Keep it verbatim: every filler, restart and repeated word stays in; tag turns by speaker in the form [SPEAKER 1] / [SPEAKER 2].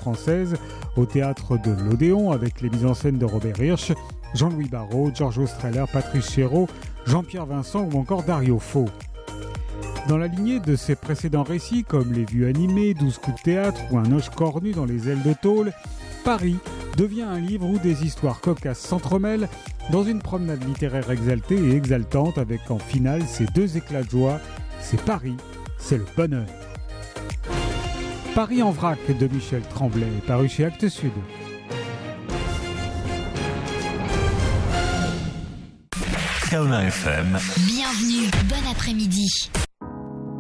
[SPEAKER 1] Française, au théâtre de l'Odéon, avec les mises en scène de Robert Hirsch, Jean-Louis Barrault, Giorgio Strehler, Patrice Chéreau, Jean-Pierre Vincent ou encore Dario Fo. Dans la lignée de ses précédents récits, comme Les Vues animées, douze coups de théâtre ou Un Hoche cornu dans les ailes de tôle, Paris devient un livre où des histoires cocasses s'entremêlent dans une promenade littéraire exaltée et exaltante avec en finale ces deux éclats de joie. C'est Paris, c'est le bonheur. Paris en vrac de Michel Tremblay, paru chez Actes Sud.
[SPEAKER 2] Kaona F M.
[SPEAKER 3] Bienvenue, bon après-midi.